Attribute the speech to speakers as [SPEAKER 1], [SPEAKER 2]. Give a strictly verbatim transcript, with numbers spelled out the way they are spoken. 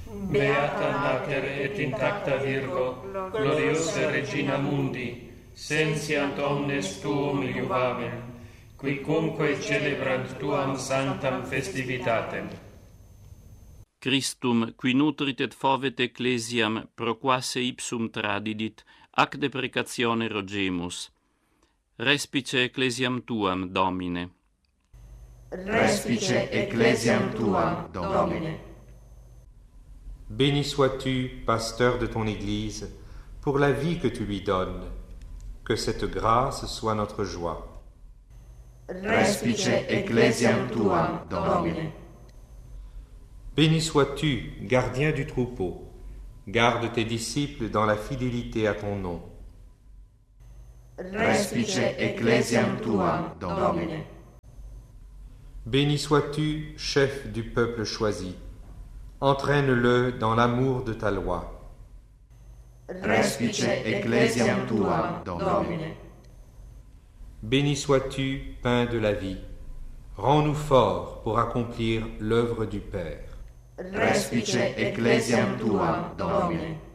[SPEAKER 1] Beata Mater et intacta Virgo, gloriosa Regina Mundi, sentiant omnes tuum iuvamen, quicumque celebrant tuam sanctam festivitatem.
[SPEAKER 2] Christum, qui nutrit et fovet ecclesiam, proquasse ipsum tradidit, ac deprecatione rogemus. Respice ecclesiam tuam, Domine.
[SPEAKER 3] Respice ecclesiam tuam, Domine.
[SPEAKER 4] Béni sois-tu, pasteur de ton Église, pour la vie que tu lui donnes. Que cette grâce soit notre joie.
[SPEAKER 3] Respice ecclesiam tuam, Domine.
[SPEAKER 4] Béni sois-tu, gardien du troupeau. Garde tes disciples dans la fidélité à ton nom.
[SPEAKER 3] Respice ecclesiam tuam, Domine.
[SPEAKER 4] Béni sois-tu, chef du peuple choisi. Entraîne-le dans l'amour de ta loi.
[SPEAKER 3] Respice ecclesiam tuam, Domine.
[SPEAKER 4] Béni sois-tu, pain de la vie. Rends-nous forts pour accomplir l'œuvre du Père.
[SPEAKER 3] Respice ecclesiam tuam, Domine.